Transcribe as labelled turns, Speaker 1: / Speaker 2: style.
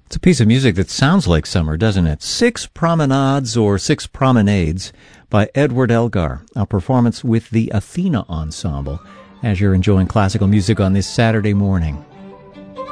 Speaker 1: It's a piece of music that sounds like summer, doesn't it? Six Promenades or Six Promenades by Edward Elgar, a performance with the Athena Ensemble, as you're enjoying classical music on this Saturday morning.